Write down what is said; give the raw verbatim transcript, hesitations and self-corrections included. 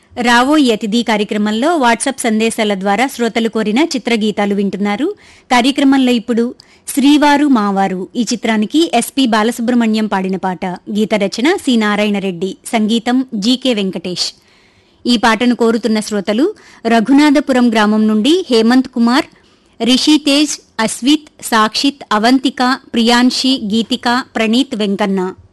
రావోయి అతిథి కార్యక్రమంలో వాట్సాప్ సందేశాల ద్వారా శ్రోతలు కోరిన చిత్రగీతాలు వింటున్నారు. కార్యక్రమంలో ఇప్పుడు శ్రీవారు మావారు ఈ చిత్రానికి ఎస్పి బాలసుబ్రహ్మణ్యం పాడిన పాట. గీత రచన సి నారాయణరెడ్డి, సంగీతం జీకే వెంకటేష్. ఈ పాటను కోరుతున్న శ్రోతలు రఘునాథపురం గ్రామం నుండి హేమంత్ కుమార్, రిషితేజ్, అస్విత్, సాక్షిత్, అవంతిక, ప్రియాంశి, గీతిక, ప్రణీత్, వెంకన్న.